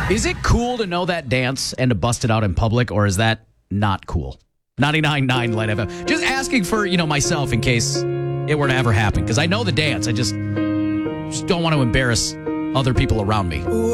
Is it cool to know that dance and to bust it out in public, or is that not cool? 99.9 Light FM. Just asking for, myself in case it were to ever happen. Because I know the dance. I just don't want to embarrass other people around me.